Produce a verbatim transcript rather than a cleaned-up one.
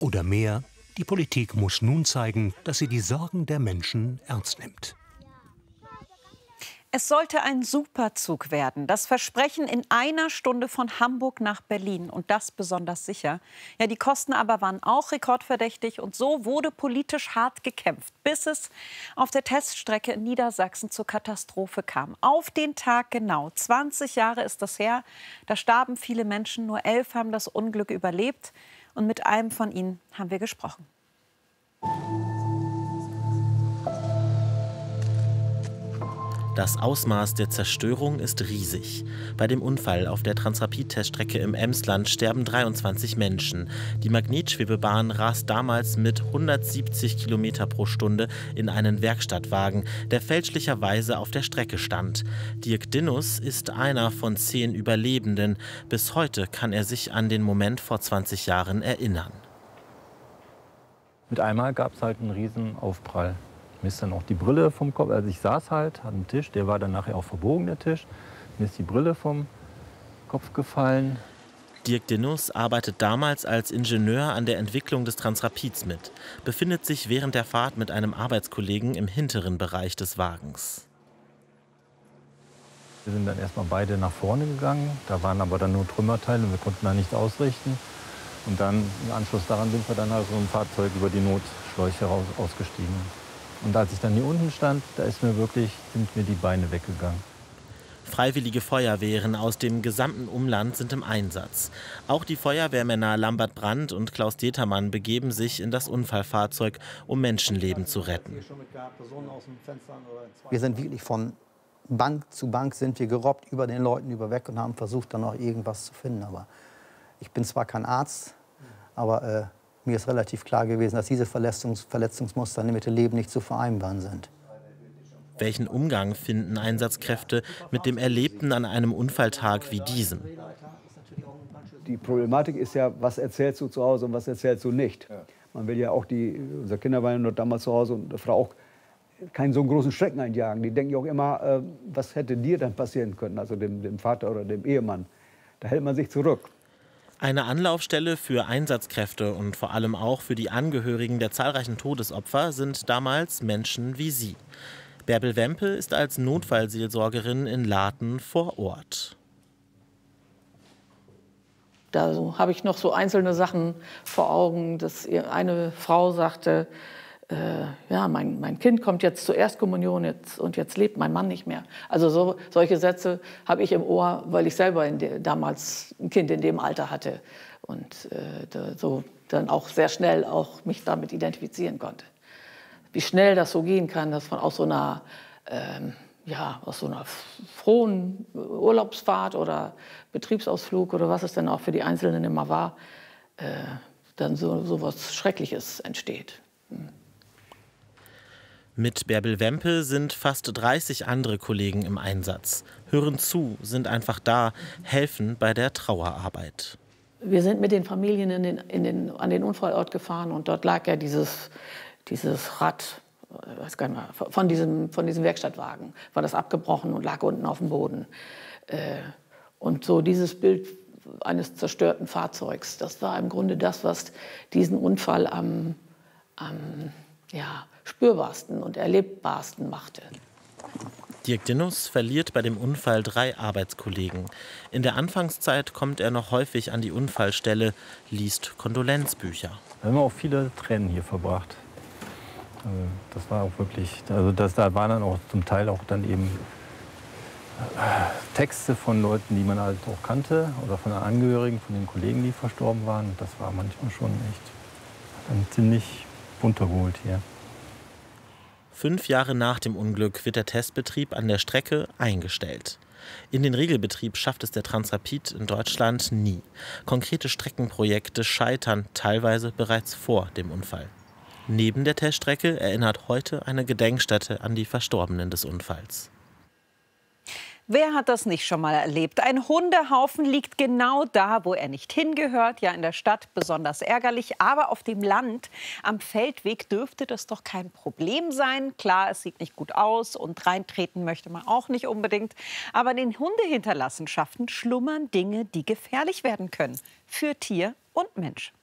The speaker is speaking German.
oder mehr, die Politik muss nun zeigen, dass sie die Sorgen der Menschen ernst nimmt. Es sollte ein Superzug werden. Das Versprechen in einer Stunde von Hamburg nach Berlin. Und das besonders sicher. Ja, die Kosten aber waren auch rekordverdächtig. Und so wurde politisch hart gekämpft, bis es auf der Teststrecke in Niedersachsen zur Katastrophe kam. Auf den Tag genau. zwanzig Jahre ist das her. Da starben viele Menschen. Nur elf haben das Unglück überlebt. Und mit einem von ihnen haben wir gesprochen. Das Ausmaß der Zerstörung ist riesig. Bei dem Unfall auf der Transrapid-Teststrecke im Emsland sterben dreiundzwanzig Menschen. Die Magnetschwebebahn rast damals mit hundertsiebzig Kilometer pro Stunde in einen Werkstattwagen, der fälschlicherweise auf der Strecke stand. Dirk Dinnus ist einer von zehn Überlebenden. Bis heute kann er sich an den Moment vor zwanzig Jahren erinnern. Mit einmal gab es halt einen riesen Aufprall. Mir ist dann auch die Brille vom Kopf, also ich saß halt an dem Tisch, der war dann nachher auch verbogen, der Tisch. Mir ist die Brille vom Kopf gefallen. Dirk Dinnus arbeitet damals als Ingenieur an der Entwicklung des Transrapids mit, befindet sich während der Fahrt mit einem Arbeitskollegen im hinteren Bereich des Wagens. Wir sind dann erstmal beide nach vorne gegangen, da waren aber dann nur Trümmerteile und wir konnten da nichts ausrichten. Und dann im Anschluss daran sind wir dann also im Fahrzeug über die Notschläuche raus, ausgestiegen. Und als ich dann hier unten stand, da ist mir wirklich, sind mir die Beine weggegangen. Freiwillige Feuerwehren aus dem gesamten Umland sind im Einsatz. Auch die Feuerwehrmänner Lambert Brandt und Klaus Determann begeben sich in das Unfallfahrzeug, um Menschenleben zu retten. Wir sind wirklich von Bank zu Bank sind wir gerobbt über den Leuten über weg und haben versucht, dann noch irgendwas zu finden. Aber ich bin zwar kein Arzt, aber äh, mir ist relativ klar gewesen, dass diese Verletzungs Verletzungsmuster mit dem Leben nicht zu vereinbaren sind. Welchen Umgang finden Einsatzkräfte mit dem Erlebten an einem Unfalltag wie diesem? Die Problematik ist ja, was erzählst du zu Hause und was erzählst du nicht. Man will ja auch, die, unsere Kinder waren noch damals zu Hause und die Frau auch keinen so großen Schrecken einjagen. Die denken ja auch immer, äh, was hätte dir dann passieren können, also dem, dem Vater oder dem Ehemann. Da hält man sich zurück. Eine Anlaufstelle für Einsatzkräfte und vor allem auch für die Angehörigen der zahlreichen Todesopfer sind damals Menschen wie sie. Bärbel Wempe ist als Notfallseelsorgerin in Laten vor Ort. Da so, habe ich noch so einzelne Sachen vor Augen, dass eine Frau sagte, äh, ja, mein, mein Kind kommt jetzt zur Erstkommunion jetzt, und jetzt lebt mein Mann nicht mehr. Also so, solche Sätze habe ich im Ohr, weil ich selber in de, damals ein Kind in dem Alter hatte und äh, da, so dann auch sehr schnell auch mich damit identifizieren konnte. Wie schnell das so gehen kann, dass man aus so einer, ähm, ja, aus so einer frohen Urlaubsfahrt oder Betriebsausflug oder was es denn auch für die Einzelnen immer war, äh, dann so, so was Schreckliches entsteht. Hm. Mit Bärbel Wempe sind fast dreißig andere Kollegen im Einsatz. Hören zu, sind einfach da, helfen bei der Trauerarbeit. Wir sind mit den Familien in den, in den, an den Unfallort gefahren und dort lag ja dieses, dieses Rad, ich weiß gar nicht mehr, von diesem, von diesem Werkstattwagen, war das abgebrochen und lag unten auf dem Boden. Und so dieses Bild eines zerstörten Fahrzeugs, das war im Grunde das, was diesen Unfall am, am ja, spürbarsten und erlebbarsten machte. Dirk Dinnus verliert bei dem Unfall drei Arbeitskollegen. In der Anfangszeit kommt er noch häufig an die Unfallstelle, liest Kondolenzbücher. Wir haben auch viele Tränen hier verbracht. Also das war auch wirklich, also das, da waren dann auch zum Teil auch dann eben äh, Texte von Leuten, die man halt auch kannte oder von den Angehörigen, von den Kollegen, die verstorben waren. Das war manchmal schon echt dann ziemlich runtergeholt hier. Fünf Jahre nach dem Unglück wird der Testbetrieb an der Strecke eingestellt. In den Regelbetrieb schafft es der Transrapid in Deutschland nie. Konkrete Streckenprojekte scheitern teilweise bereits vor dem Unfall. Neben der Teststrecke erinnert heute eine Gedenkstätte an die Verstorbenen des Unfalls. Wer hat das nicht schon mal erlebt? Ein Hundehaufen liegt genau da, wo er nicht hingehört. Ja, in der Stadt besonders ärgerlich, aber auf dem Land am Feldweg dürfte das doch kein Problem sein. Klar, es sieht nicht gut aus und reintreten möchte man auch nicht unbedingt. Aber in den Hundehinterlassenschaften schlummern Dinge, die gefährlich werden können für Tier und Mensch.